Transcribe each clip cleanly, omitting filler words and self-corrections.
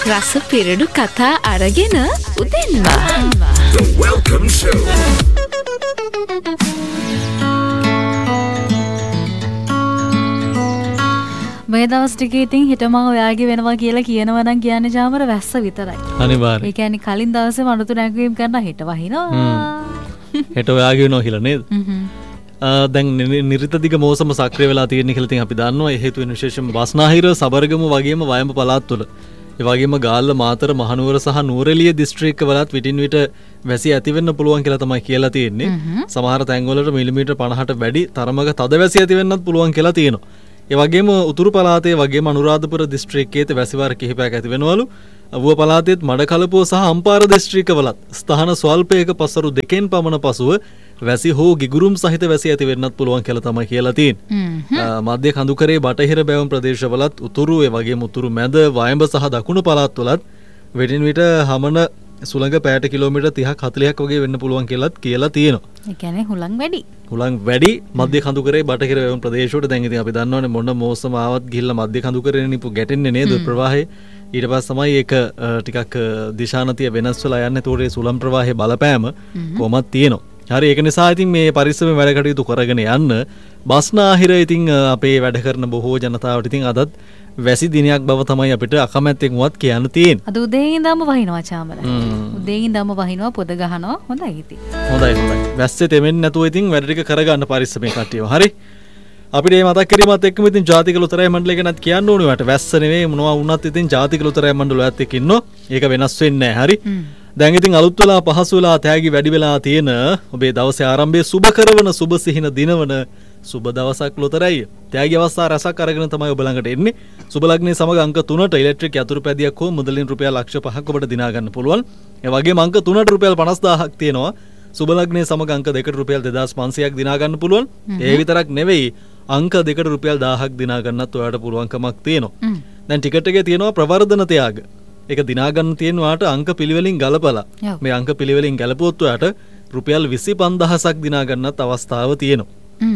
රස පිරඩු කතා අරගෙන උදෙන්ම The Welcome Show. මේ දවස් ටිකේ ඉතින් හිටම ඔයාගේ වෙනවා කියලා කියනවා නම් කියන්නේ ජාමර වැස්ස විතරයි. අනිවාර්යයෙන්. ඒ කියන්නේ කලින් දවසේ මනුතු නැගවීම් කරන හිට වහිනවා. හෙට ඔයාගේ වෙනවා කියලා නේද? දැන් නිරිත දිග මෝසම සක්‍රිය වෙලා තියෙන කියලා ඉතින් අපි දන්නවා. ඒ හේතු වෙන විශේෂම බස්නාහිර සබරගම වගේම වයඹ පළාත් තුළ. ඒ වගේම ගාල්ල මාතර මහනුවර සහ නුවරඑළිය දිස්ත්‍රික්කවලත් විටින් විට වැසි ඇති වෙන්න පුළුවන් කියලා තමයි කියලා තියෙන්නේ. සමහර තැන්වලට මිලිමීටර් 50ට වැඩි තරමක තද වැසි ඇති වෙන්නත් පුළුවන් කියලා තියෙනවා. ඒ වගේම උතුරු පළාතේ වගේම අනුරාධපුර දිස්ත්‍රික්කයේත් වැසිවාර කිහිපයක් ඇති වෙනවලු. ඌව පළාතේත් මඩකලපුව සහ අම්පාර දිස්ත්‍රික්කවලත් ස්ථාන ස්වල්පයක පසරු දෙකෙන් පමණ පසුව වැසි හෝ ගිගුරුම් සහිත වැසි ඇති වෙන්නත් පුළුවන් කියලා තමයි කියලා තියෙන්නේ. මධ්‍ය කඳුකරේ බටහිර බැවුම් ප්‍රදේශවලත් උතුරු ඒ වගේම උතුරු මැද වයඹ සහ දකුණු පළාත්වලත් විටින් විට හමන සුළඟ පැයට කිලෝමීටර් 30ක් 40ක් වගේ වෙන්න පුළුවන් කියලාත් කියලා තියෙනවා. ඒ කියන්නේ හුලං වැඩි. හුලං වැඩි මධ්‍ය කඳුකරේ බටහිර වැවුම් ප්‍රදේශවලට දැන් ඉතින් අපි දන්නවනේ මොන මෝසම ආවත් ගිහිල්ලා මධ්‍ය කඳුකරේ නිපු ගැටෙන්නේ නේද ප්‍රවාහය. ඊට පස්සේ තමයි ඒක ටිකක් දිශානතිය වෙනස් වෙලා යන්නේ. ඒතෝරේ සුළං ප්‍රවාහයේ බලපෑම කොහොමද තියෙනවා. හරි ඒක නිසා ඉතින් මේ පරිස්සමෙන් වැඩ කටයුතු කරගෙන යන්න බස්නාහිර ඉතින් අපේ වැඩ කරන බොහෝ ජනතාවට ඉතින් අදත් වැසි දිනයක් බව තමයි අපිට අකමැත්තෙන්වත් කියන්න තියෙන්නේ. අද උදේ ඉඳන්ම වහිනවා චාමර. උදේ ඉඳන්ම වහිනවා පොද ගහනවා. හොඳයි ඉතින්. හොඳයි. වැස්සේ තෙමෙන්නේ නැතුව ඉතින් වැඩ ටික කරගන්න පරිස්සමෙන් කට්ටියව. හරි. අපිට මේ මතක් කිරීමත් එක්කම ඉතින් ජාතික ලොතරැයි මණ්ඩලය ගැනත් කියන්න ඕනේ වට. වැස්ස නෙවෙයි මොනවා වුණත් ඉතින් ජාතික ලොතරැයි මණ්ඩලයත් එක්ක ඉන්නෝ. ඒක වෙනස් වෙන්නේ නැහැ. හරි. දැන් ඉතින් අලුත් වෙලා පහසු වෙලා තෑගි වැඩි වෙලා තියෙන ඔබේ දවසේ ආරම්භයේ සුබ කරවන සුබ සිහින දිනවන සුබ දවසක් ලොතරැයි. තෑගි අවස්ථා රසක් අරගෙන තමයි ඔබ ළඟට එන්නේ. සුබ ලග්නේ සමග අංක 3ට ඉලෙක්ට්‍රික් යතුරුපැදියක් හෝ මුදලින් රුපියල් ලක්ෂ 5ක් ඔබට දිනා ගන්න පුළුවන්. ඒ වගේම අංක 3ට රුපියල් 50000ක් තියෙනවා. සුබ ලග්නේ සමග අංක 2ට රුපියල් 2500ක් දිනා ගන්න පුළුවන්. ඒ විතරක් නෙවෙයි අංක 2ට රුපියල් 1000ක් දිනා ගන්නත් ඔයාලට පුළුවන්කමක් තියෙනවා. දැන් ටිකට් එකේ තියෙනවා ප්‍රවර්ධන ත්‍යාග. ඒක දිනා ගන්න තියෙනවාට අංක පිළිවෙලින් ගලපලා. මේ අංක පිළිවෙලින් ගලපුවොත් ඔයාලට රුපියල් 25000ක් දිනා ගන්නත් අවස්ථාව තියෙනවා.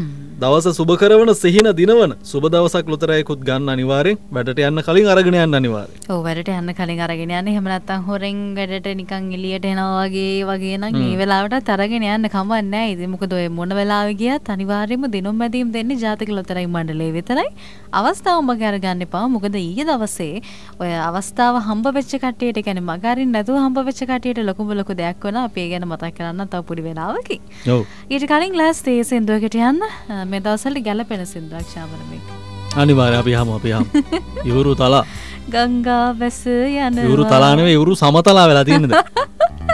දවස සුබ කරවන සිහින දිනවන සුබ දවසක් ලොතරැයිකුත් ගන්න අනිවාර්යෙන්. වැඩට යන්න කලින් අරගෙන යන්න අනිවාර්යෙන්. ඔව් වැඩට යන්න කලින් අරගෙන යන්න. එහෙම නැත්නම් හොරෙන් වැඩට නිකන් එළියට එනවා වගේ නම් මේ වෙලාවටත් අරගෙන යන්න කමක් නැහැ. ඉතින් මොකද ඔය මොන වෙලාවෙ ගියත් අනිවාර්යෙන්ම දිනුම් මැදීම් දෙන්නේ ජාතික ලොතරැයි මණ්ඩලය විතරයි. අවස්ථාව මග අරගන්න එපා. මොකද ඊයේ දවසේ ඔය අවස්ථාව හම්බ වෙච්ච කට්ටියට කියන්නේ මග අරින්න නැතුව හම්බ වෙච්ච කට්ටියට ලොකු දෙයක් වෙනවා. අපි ඒ ගැන මතක් කරන්න තව පොඩි වෙලාවකින්. ඔව්. ඊට කලින් ලෑස්ති සින්දුවකට යන්න. මේ දවස්වල ගැලපෙන සින්දුවක් ශාමර මේක. අනිවාර්යයෙන් අපි යමු. ඉවුරු තලා. ගංගා වැස යනවා. ඉවුරු තලා නෙවෙයි ඉවුරු සමතලා වෙලා තියෙනද?